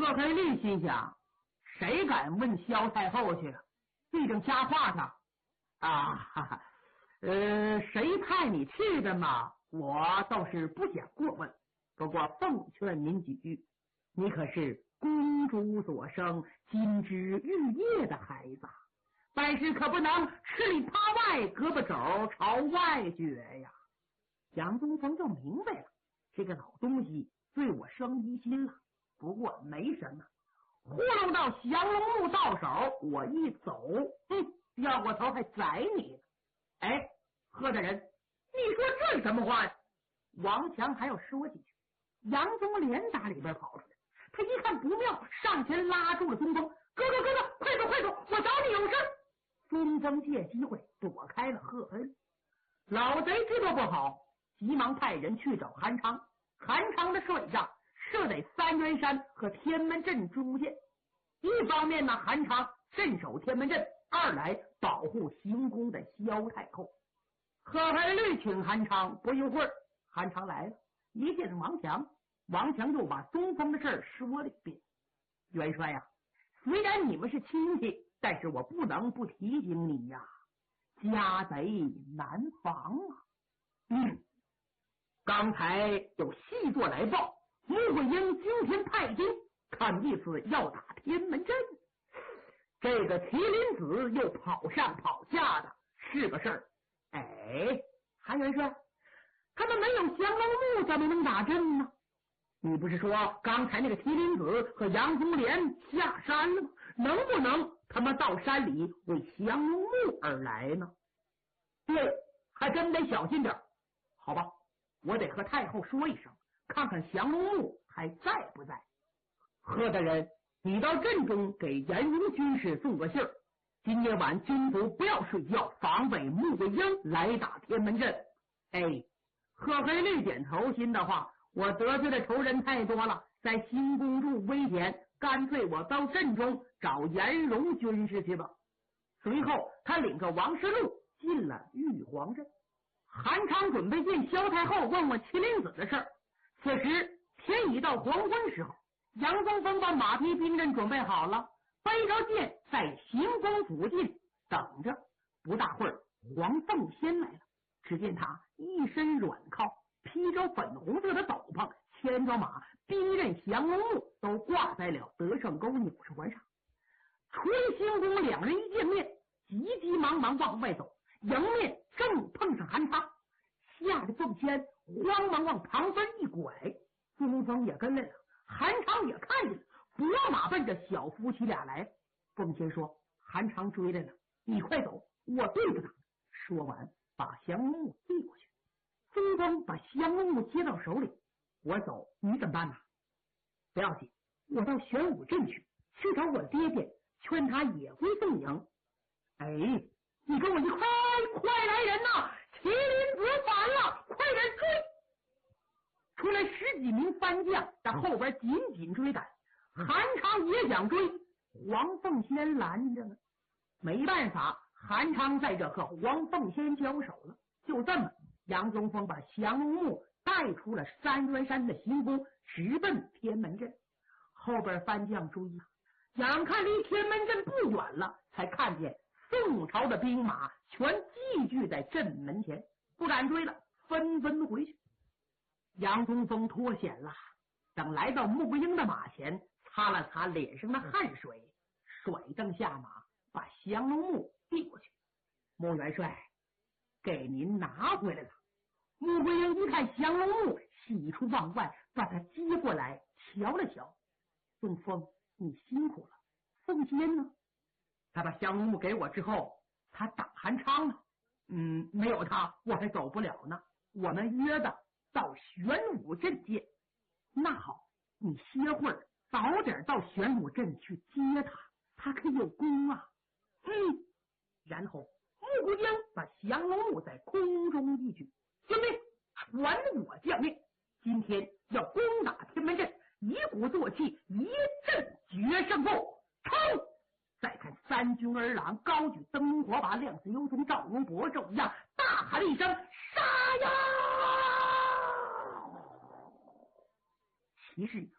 贺黑利心想，谁敢问萧太后去？毕竟瞎话上啊，谁派你去的嘛？我倒是不想过问，不过奉劝您几句，你可是公主所生、金枝玉叶的孩子，办事可不能吃里扒外、胳膊肘朝外撅呀。杨宗峰就明白了，这个老东西对我生疑心了。不过没什么，糊弄到降龙木到手，我一走，掉过头还宰你呢。哎，贺大人，你说这是什么话呀？王强还要说几句，杨宗连打里边跑出来，他一看不妙，上前拉住了宗峰。哥哥，快走快走，我找你有事。宗峰借机会躲开了贺黑。老贼知道不好，急忙派人去找韩昌。韩昌的帅帐设在三元山和天门阵中间，一方面呢，韩昌镇守天门阵；二来保护行宫的萧太后。贺黑律请韩昌，不一会儿，韩昌来了，一见王强，王强就把宗峰的事说了一遍。元帅呀，虽然你们是亲戚，但是我不能不提醒你呀，家贼难防啊。刚才有细作来报，穆桂英今天派兵，看意思要打天门阵。这个麒麟子又跑上跑下的，是个事儿。哎，韩元帅，他们没有降龙木怎么能打阵呢？你不是说刚才那个麒麟子和杨宗廉下山了吗？能不能他们到山里为降龙木而来呢？对，还真得小心点。好吧，我得和太后说一声，看看降龙木还在不在。贺大人，你到阵中给颜荣军士送个信儿，今夜晚军卒不要睡觉，防备穆桂英来打天门阵。哎，贺黑律点头，心的话，我得罪的仇人太多了，在新公主危险，干脆我到阵中找颜荣军士去吧。随后他领着王世禄进了玉皇镇。韩昌准备见萧太后问问麒麟子的事儿。此时天已到黄昏时候，杨宗峰把马匹兵刃准备好了，背着剑在行宫附近等着。不大会儿，黄凤仙来了。只见他一身软靠，披着粉红色的斗篷，牵着马，兵刃降龙木都挂在了德胜沟纽绳环上。出了行宫，两人一见面，急急忙忙往外走，迎面正碰上韩昌，吓得凤仙慌忙往旁边一拐，宗峰也跟来了，韩昌也看见了，拨马奔着小夫妻俩来。凤仙说：“韩昌追来了，你快走，我对付他。”说完，把降龙木递过去。宗峰把降龙木接到手里：“我走，你怎么办呢？”“不要紧，我到玄武镇去找我爹爹，劝他也会送迎。”“哎，你跟我一块来人呐！麒麟子反了，快点追！”出来十几名番将在后边紧紧追赶。韩昌也想追，黄凤仙拦着呢。没办法，韩昌在这和黄凤仙交手了。就这么，杨宗峰把降龙木带出了三元山的行宫，直奔天门阵。后边番将追呀，眼看离天门阵不远了，才看见宋朝的兵马全聚集在阵门前，不敢追了，纷纷回去。杨宗峰脱险了，等来到穆桂英的马前，擦了擦脸上的汗水，甩蹬下马，把降龙木递过去：“穆元帅，给您拿回来了。”穆桂英一看降龙木，喜出望外，把他接过来瞧了瞧：“宗峰，你辛苦了。凤仙呢？”他把降龙木给我之后，他打韩昌了。没有他我还走不了呢。我们约的到玄武镇见。那好，你歇会儿，早点到玄武镇去接他，他可有功啊。然后穆桂英把降龙木在空中一举：“遵命，传我将令，今天要攻打天门阵，以鼓作气，一阵决胜负，冲！”再看三军儿郎高举灯笼火把，亮似幽从赵龙伯寿一样，大喊了一声：“杀呀！”其实